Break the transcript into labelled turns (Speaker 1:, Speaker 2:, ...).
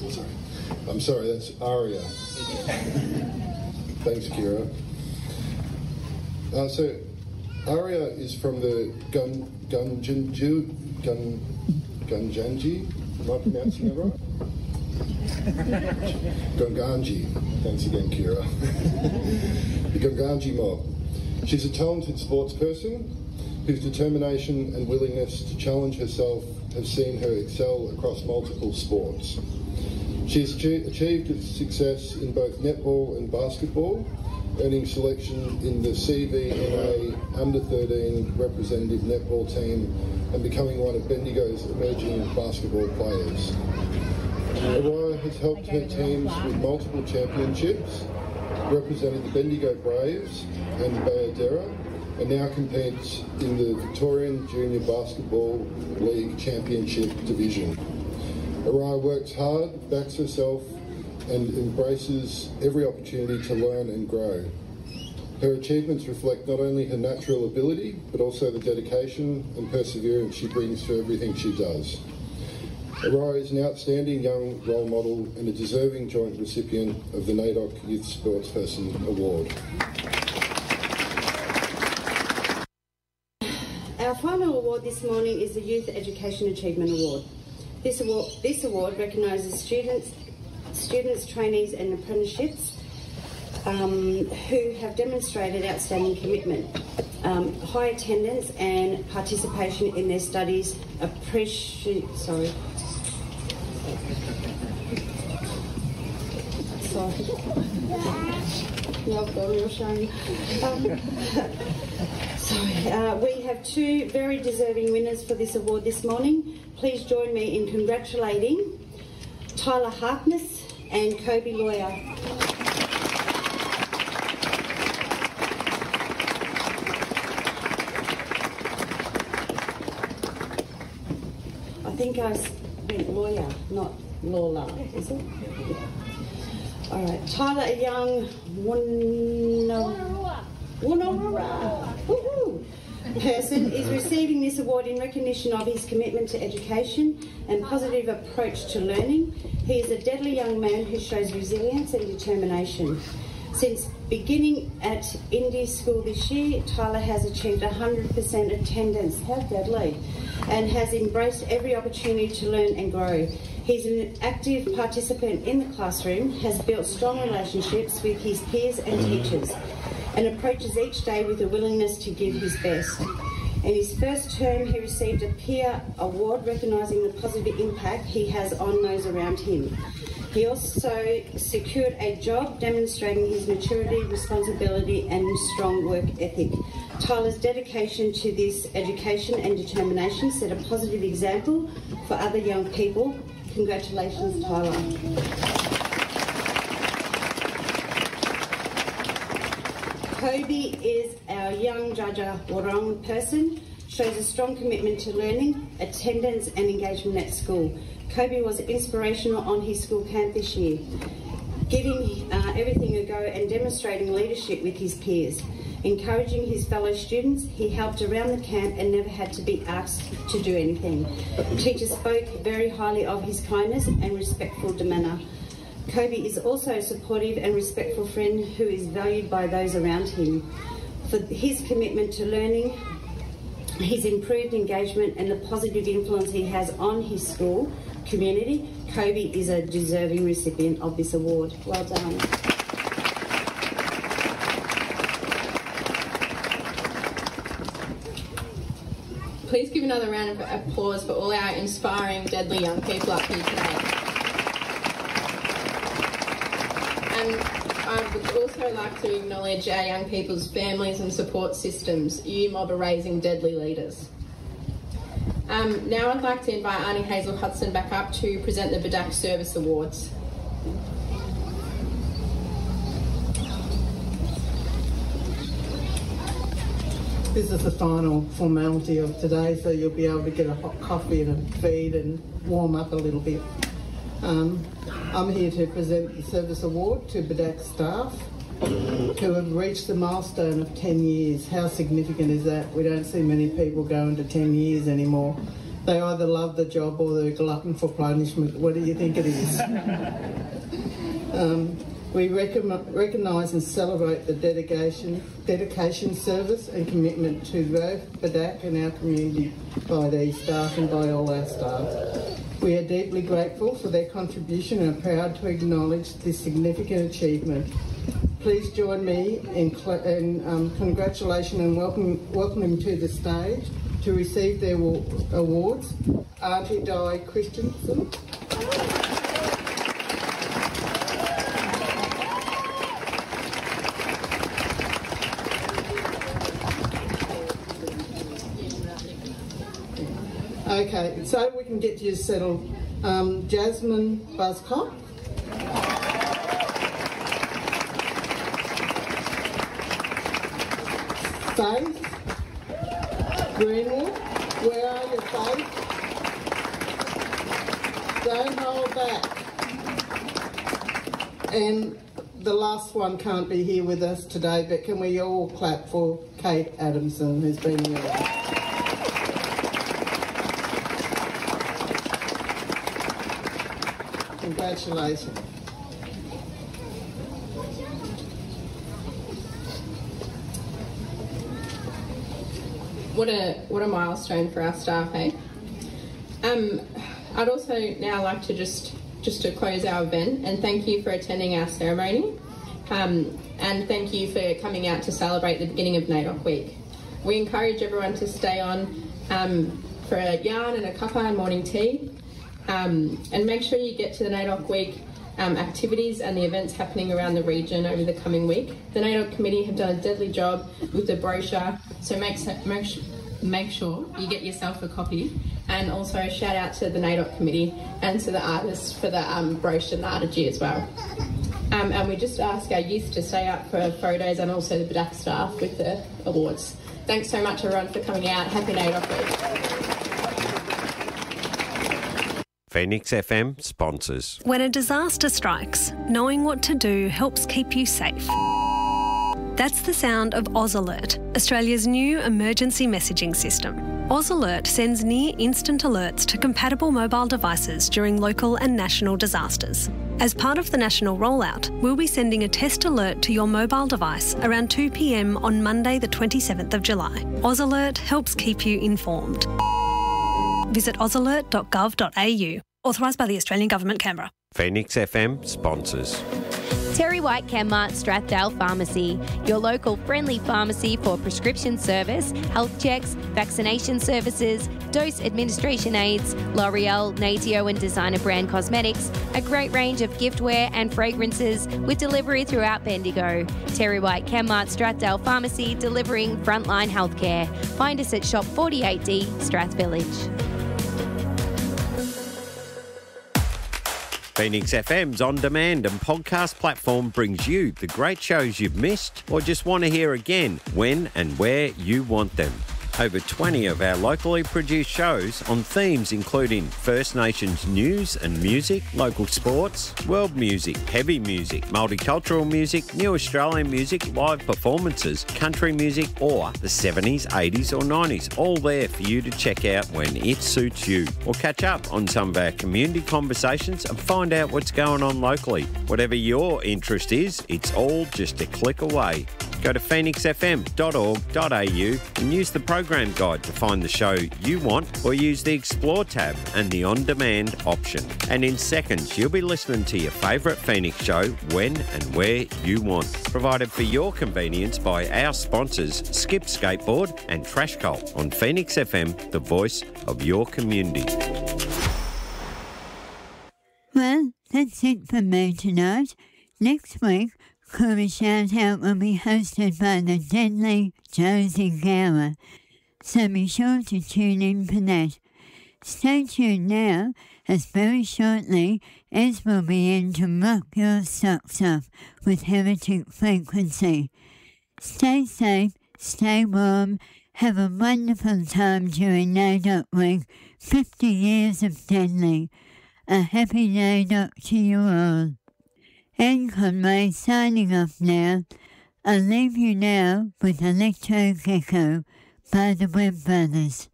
Speaker 1: I'm sorry, that's Aria. Thanks, Kira. So, Aria is from the Gunjanji. Am I pronouncing that right? Gunganji. Thanks again, Kira. The Gunganji mob. She's a talented sports person whose determination and willingness to challenge herself have seen her excel across multiple sports. She has achieved success in both netball and basketball, earning selection in the CVNA Under-13 representative netball team and becoming one of Bendigo's emerging basketball players. Araya has helped her teams with multiple championships, represented the Bendigo Braves and the Bayadera, and now competes in the Victorian Junior Basketball League Championship Division. Araya works hard, backs herself, and embraces every opportunity to learn and grow. Her achievements reflect not only her natural ability, but also the dedication and perseverance she brings to everything she does. Araya is an outstanding young role model and a deserving joint recipient of the NAIDOC Youth Sportsperson Award.
Speaker 2: Our final award this morning is the Youth Education Achievement Award. This award recognises students, trainees and apprenticeships who have demonstrated outstanding commitment, high attendance and participation in their studies, we have two very deserving winners for this award this morning. Please join me in congratulating Tyler Harkness and Kobe Lawyer. I think I meant lawyer, not Lawler, is it? All right, Tyler Young person is receiving this award in recognition of his commitment to education and positive approach to learning. He is a deadly young man who shows resilience and determination. Since beginning at Indy School this year, Tyler has achieved 100% attendance, how deadly, and has embraced every opportunity to learn and grow. He's an active participant in the classroom, has built strong relationships with his peers and teachers, and approaches each day with a willingness to give his best. In his first term, he received a peer award recognising the positive impact he has on those around him. He also secured a job demonstrating his maturity, responsibility and strong work ethic. Tyler's dedication to this education and determination set a positive example for other young people. Congratulations, Tyler. Kobe is our young Jaja Warong person, shows a strong commitment to learning, attendance and engagement at school. Kobe was inspirational on his school camp this year, giving everything a go and demonstrating leadership with his peers. Encouraging his fellow students, he helped around the camp and never had to be asked to do anything. Teachers spoke very highly of his kindness and respectful demeanour. Kobe is also a supportive and respectful friend who is valued by those around him. For his commitment to learning, his improved engagement and the positive influence he has on his school community, Kobe is a deserving recipient of this award. Well done.
Speaker 3: Please give another round of applause for all our inspiring, deadly young people up here today. And I would also like to acknowledge our young people's families and support systems. You mob are raising deadly leaders. Now I'd like to invite Auntie Hazel Hudson back up to present the BDAC Service Awards.
Speaker 4: This is the final formality of today, so you'll be able to get a hot coffee and a feed and warm up a little bit. I'm here to present the Service Award to BDAC staff who have reached the milestone of 10 years. How significant is that? We don't see many people go into 10 years anymore, They either love the job or they're a glutton for punishment. What do you think it is? We recognise and celebrate the dedication, service and commitment to both BDAC and our community by these staff and by all our staff. We are deeply grateful for their contribution and are proud to acknowledge this significant achievement. Please join me in congratulations and welcoming to the stage to receive their awards, Auntie Di Christensen. Okay, so we can get you settled. Jasmine Buzzcott. Faith Greenwood. Where are you, Faith? Don't hold back. And the last one can't be here with us today, but can we all clap for Kate Adamson, who's been here? Congratulations.
Speaker 3: What a milestone for our staff, eh? I'd also now like to just to close our event and thank you for attending our ceremony, and thank you for coming out to celebrate the beginning of NAIDOC Week. We encourage everyone to stay on for a yarn and a cuppa and morning tea. And make sure you get to the NAIDOC Week activities and the events happening around the region over the coming week. The NAIDOC committee have done a deadly job with the brochure, so make sure you get yourself a copy. And also a shout out to the NAIDOC committee and to the artists for the brochure and the artigy as well. And we just ask our youth to stay up for photos and also the BDAC staff with the awards. Thanks so much everyone for coming out. Happy NAIDOC Week.
Speaker 5: Phoenix FM sponsors.
Speaker 6: When a disaster strikes, knowing what to do helps keep you safe. That's the sound of Oz Alert, Australia's new emergency messaging system. Oz Alert sends near instant alerts to compatible mobile devices during local and national disasters. As part of the national rollout, we'll be sending a test alert to your mobile device around 2 p.m. on Monday the 27th of July. Oz Alert helps keep you informed. Visit ozalert.gov.au. Authorised by the Australian Government, Canberra.
Speaker 5: Phoenix FM sponsors.
Speaker 7: Terry White Chemmart Strathdale Pharmacy, your local friendly pharmacy for prescription service, health checks, vaccination services, dose administration aids, L'Oreal, Natio and designer brand cosmetics, a great range of giftware and fragrances with delivery throughout Bendigo. Terry White Chemmart Strathdale Pharmacy, delivering frontline healthcare. Find us at Shop 48D, Strath Village.
Speaker 5: Phoenix FM's on-demand and podcast platform brings you the great shows you've missed or just want to hear again when and where you want them. Over 20 of our locally produced shows on themes including First Nations news and music, local sports, world music, heavy music, multicultural music, new Australian music, live performances, country music or the 70s, 80s or 90s, all there for you to check out when it suits you. Or catch up on some of our community conversations and find out what's going on locally. Whatever your interest is, it's all just a click away. Go to phoenixfm.org.au and use the program guide to find the show you want or use the Explore tab and the on-demand option. And in seconds, you'll be listening to your favourite Phoenix show when and where you want. Provided for your convenience by our sponsors, Skip Skateboard and Trash Cult on Phoenix FM, the voice of your community.
Speaker 8: Well, that's it for me tonight. Next week, Kura Shout Out will be hosted by the deadly Josie Gower, so be sure to tune in for that. Stay tuned now, as very shortly Ez will be in to rock your socks off with Heretic Frequency. Stay safe, stay warm, have a wonderful time during NAIDOC Week, 50 years of Deadly. A happy NAIDOC to you all. And Conway signing off now. I'll leave you now with Electro Gecko by the Webb Brothers.